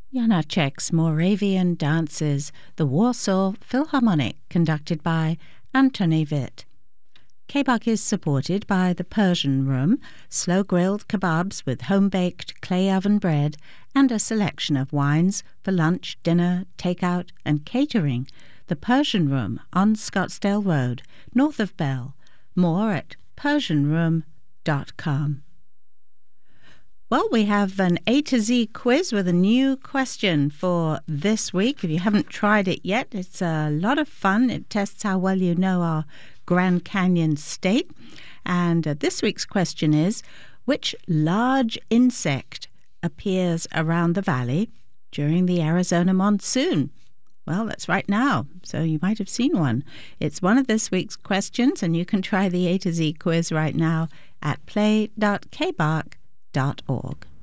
Janacek's Moravian Dances, the Warsaw Philharmonic, conducted by Antony Witt. Kebab is supported by the Persian Room, slow-grilled kebabs with home-baked clay oven bread, and a selection of wines for lunch, dinner, takeout, and catering. The Persian Room on Scottsdale Road, north of Bell. More at persianroom.com. Well, we have an A to Z quiz with a new question for this week. If you haven't tried it yet, it's a lot of fun. It tests how well you know our Grand Canyon state. And this week's question is, which large insect appears around the valley during the Arizona monsoon? Well, that's right now, so you might have seen one. It's one of this week's questions, and you can try the A to Z quiz right now at play.kbark.org.